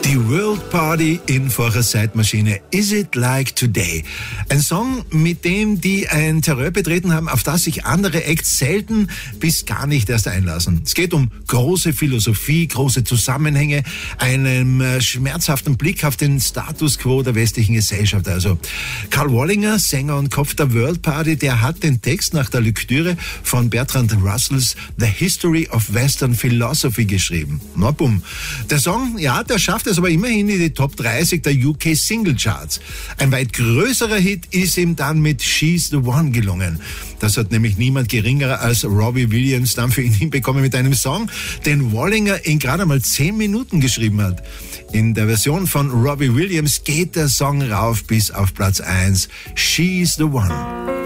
Die World Party in vorher Zeitmaschine. Is it like today? Ein Song, mit dem die ein Terror betreten haben, auf das sich andere Acts selten bis gar nicht erst einlassen. Es geht um große Philosophie, große Zusammenhänge, einen schmerzhaften Blick auf den Status quo der westlichen Gesellschaft. Also Karl Wallinger, Sänger und Kopf der World Party, der hat den Text nach der Lektüre von Bertrand Russells The History of Western Philosophy geschrieben. Na bumm. Der Song, ja, der schafft es aber immerhin in die Top 30 der UK Single Charts. Ein weit größerer Hit ist ihm dann mit She's the One gelungen. Das hat nämlich niemand geringerer als Robbie Williams dann für ihn hinbekommen mit einem Song, den Wallinger in gerade mal 10 Minuten geschrieben hat. In der Version von Robbie Williams geht der Song rauf bis auf Platz 1. She's the One.